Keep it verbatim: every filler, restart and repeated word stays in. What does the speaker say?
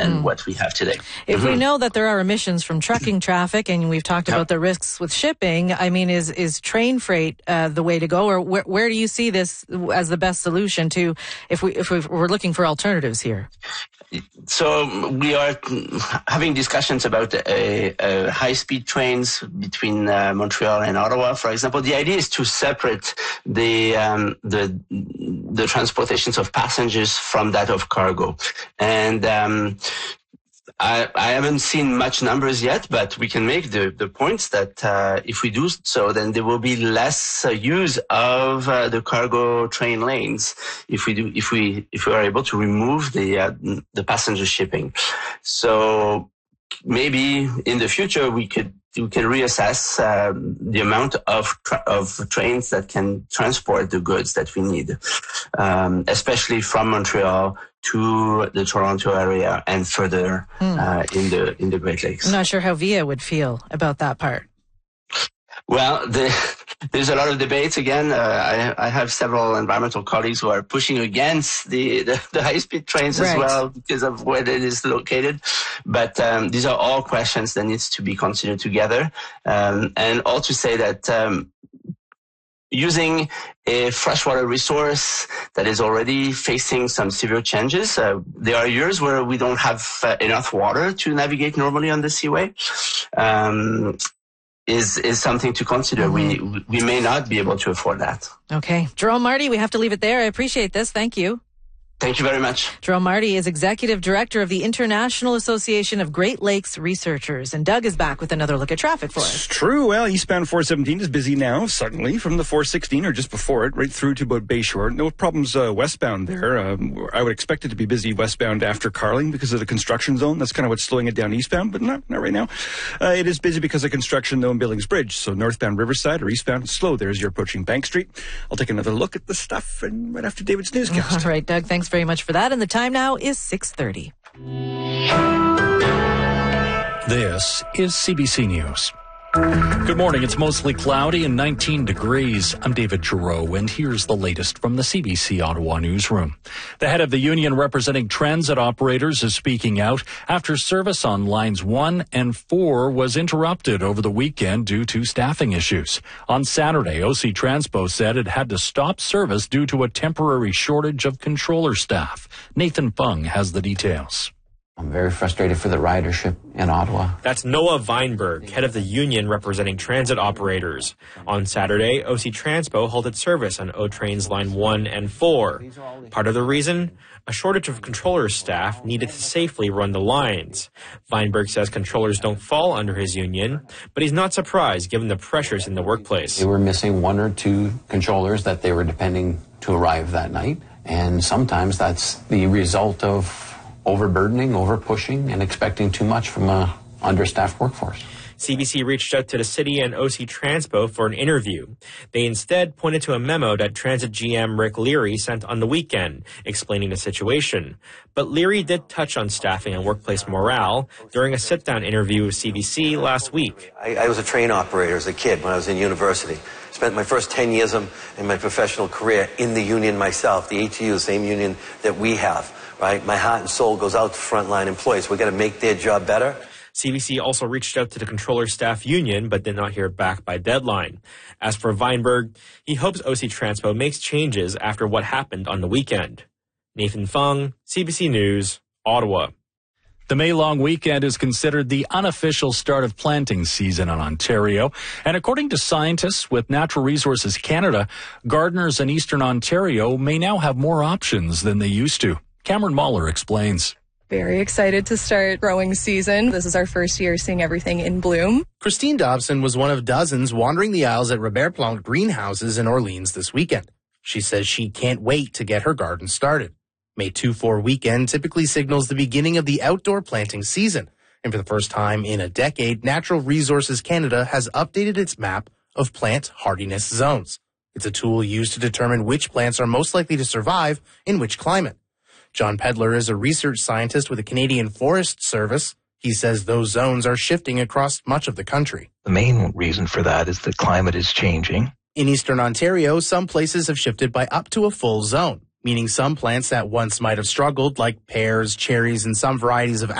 than mm. what we have today. If mm-hmm. we know that there are emissions from trucking traffic, and we've talked about the risks with shipping, I mean, is is train freight uh, the way to go, or where, where do you see this as the best solution to if we if we're looking for alternatives here? So we are having discussions about a, a high-speed trains between uh, Montreal and Ottawa, for example. The idea is to separate the um, the the transportations of passengers from that of cargo, and um, I, I haven't seen much numbers yet, but we can make the, the points that uh, if we do so, then there will be less uh, use of uh, the cargo train lanes if we do if we if we are able to remove the uh, the passenger shipping. So maybe in the future we could we can reassess uh, the amount of tra- of trains that can transport the goods that we need, um, especially from Montreal to the Toronto area and further mm. uh, in the in the Great Lakes. I'm not sure how Via would feel about that part. Well, the, there's a lot of debates again. Uh, I, I have several environmental colleagues who are pushing against the, the, the high-speed trains right. as well because of where it is located. But um, these are all questions that needs to be considered together. Um, and all to say that um, using a freshwater resource that is already facing some severe changes. Uh, there are years where we don't have uh, enough water to navigate normally on the seaway. Um, is is something to consider. Mm-hmm. We we may not be able to afford that. Okay. Jerome Marty, we have to leave it there. I appreciate this. Thank you. Thank you very much. Jerome Marty is Executive Director of the International Association of Great Lakes Researchers. And Doug is back with another look at traffic for us. It's true. Well, eastbound four seventeen is busy now, suddenly, from the four sixteen or just before it, right through to about Bayshore. No problems uh, westbound there. Um, I would expect it to be busy westbound after Carling because of the construction zone. That's kind of what's slowing it down eastbound, but not, not right now. Uh, it is busy because of construction, though, in Billings Bridge. So northbound Riverside or eastbound, it's slow there as you're approaching Bank Street. I'll take another look at the stuff and right after David's newscast. All right, Doug, thanks very much for that. And the time now is six thirty. This is C B C News. Good morning. It's mostly cloudy and nineteen degrees. I'm David Giroux, and here's the latest from the C B C Ottawa newsroom. The head of the union representing transit operators is speaking out after service on lines one and four was interrupted over the weekend due to staffing issues. On Saturday, O C Transpo said it had to stop service due to a temporary shortage of controller staff. Nathan Fung has the details. I'm very frustrated for the ridership in Ottawa. That's Noah Weinberg, head of the union representing transit operators. On Saturday, O C Transpo halted service on O-Trains Line one and four. Part of the reason? A shortage of controller staff needed to safely run the lines. Weinberg says controllers don't fall under his union, but he's not surprised given the pressures in the workplace. They were missing one or two controllers that they were depending to arrive that night, and sometimes that's the result of overburdening, overpushing, and expecting too much from a understaffed workforce. C B C reached out to the city and O C Transpo for an interview. They instead pointed to a memo that Transit G M Rick Leary sent on the weekend, explaining the situation. But Leary did touch on staffing and workplace morale during a sit-down interview with C B C last week. I, I was a train operator as a kid when I was in university. Spent my first ten years of in my professional career in the union myself, the A T U, the same union that we have. Right, my heart and soul goes out to frontline employees. We've got to make their job better. C B C also reached out to the controller staff union, but did not hear back by deadline. As for Weinberg, he hopes O C Transpo makes changes after what happened on the weekend. Nathan Fung, C B C News, Ottawa. The May-long weekend is considered the unofficial start of planting season in Ontario. And according to scientists with Natural Resources Canada, gardeners in Eastern Ontario may now have more options than they used to. Cameron Mahler explains. Very excited to start growing season. This is our first year seeing everything in bloom. Christine Dobson was one of dozens wandering the aisles at Robert Plante greenhouses in Orleans this weekend. She says she can't wait to get her garden started. May two four weekend typically signals the beginning of the outdoor planting season. And for the first time in a decade, Natural Resources Canada has updated its map of plant hardiness zones. It's a tool used to determine which plants are most likely to survive in which climate. John Pedler is a research scientist with the Canadian Forest Service. He says those zones are shifting across much of the country. The main reason for that is the climate is changing. In Eastern Ontario, some places have shifted by up to a full zone, meaning some plants that once might have struggled, like pears, cherries, and some varieties of